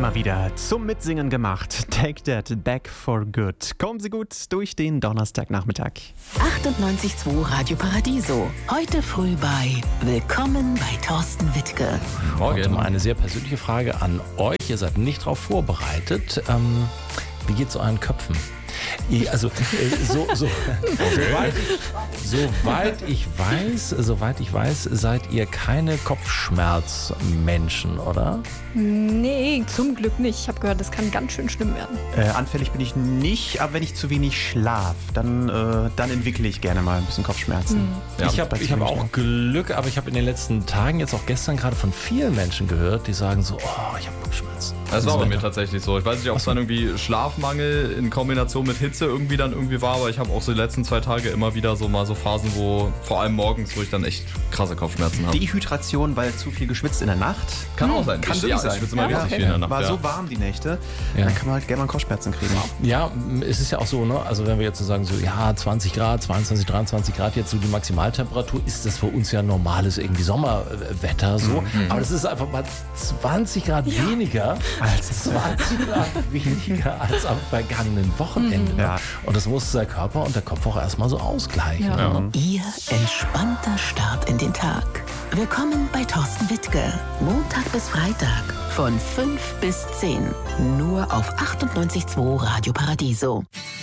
immer wieder zum Mitsingen gemacht. Take That Back for Good. Kommen Sie gut durch den Donnerstagnachmittag. 98.2 Radio Paradiso. Heute früh bei Willkommen bei Thorsten Wittke. Morgen. Und eine sehr persönliche Frage an euch. Ihr seid nicht darauf vorbereitet. Wie geht es euren Köpfen? Soweit ich weiß, seid ihr keine Kopfschmerzmenschen, oder? Nee, zum Glück nicht. Ich habe gehört, das kann ganz schön schlimm werden. Anfällig bin ich nicht, aber wenn ich zu wenig schlaf, dann entwickle ich gerne mal ein bisschen Kopfschmerzen. Ja, ich hab auch Glück, aber ich habe in den letzten Tagen, jetzt auch gestern gerade von vielen Menschen gehört, die sagen so, oh, ich habe Kopfschmerzen. Das war bei mir tatsächlich so. Ich weiß nicht, ob es dann irgendwie Schlafmangel in Kombination mit Hitze irgendwie war, aber ich habe auch so die letzten 2 Tage immer wieder so mal so Phasen, wo vor allem morgens, wo ich dann echt krasse Kopfschmerzen habe. Dehydration, weil zu viel geschwitzt in der Nacht. Kann auch sein. Kann ja, sein. ich schwitze immer richtig viel in der Nacht. War so warm die Nächte, dann kann man halt gerne mal Kopfschmerzen kriegen. Ja, es ist ja auch so, ne? Also wenn wir jetzt so sagen, so 20 Grad, 22, 23 Grad jetzt so die Maximaltemperatur, ist das für uns ja normales irgendwie Sommerwetter so. Aber das ist einfach mal 20 Grad weniger als 20 Grad weniger als am vergangenen Wochenende. Ja. Und das muss der Körper und der Kopf auch erstmal so ausgleichen. Ja. Ihr entspannter Start in den Tag. Willkommen bei Thorsten Wittke. Montag bis Freitag von 5 bis 10. Nur auf 98.2 Radio Paradiso.